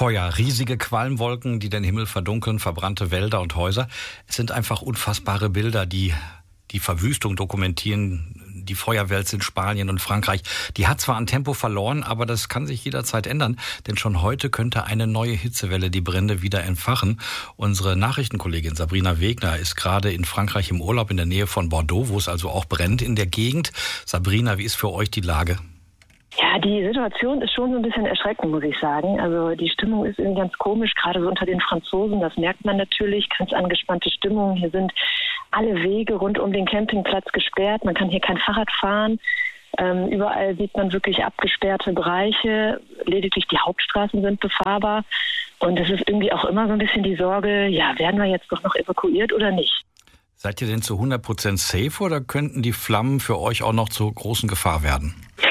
Feuer, riesige Qualmwolken, die den Himmel verdunkeln, verbrannte Wälder und Häuser. Es sind einfach unfassbare Bilder, die die Verwüstung dokumentieren. Die Feuerwelt in Spanien und Frankreich, die hat zwar an Tempo verloren, aber das kann sich jederzeit ändern, denn schon heute könnte eine neue Hitzewelle die Brände wieder entfachen. Unsere Nachrichtenkollegin Sabrina Wegner ist gerade in Frankreich im Urlaub in der Nähe von Bordeaux, wo es also auch brennt in der Gegend. Sabrina, wie ist für euch die Lage? Ja, die Situation ist schon so ein bisschen erschreckend, muss ich sagen. Also die Stimmung ist irgendwie ganz komisch, gerade so unter den Franzosen. Das merkt man natürlich, ganz angespannte Stimmung. Hier sind alle Wege rund um den Campingplatz gesperrt. Man kann hier kein Fahrrad fahren. Überall sieht man wirklich abgesperrte Bereiche. Lediglich die Hauptstraßen sind befahrbar. Und es ist irgendwie auch immer so ein bisschen die Sorge, ja, werden wir jetzt doch noch evakuiert oder nicht? Seid ihr denn zu 100% safe oder könnten die Flammen für euch auch noch zur großen Gefahr werden?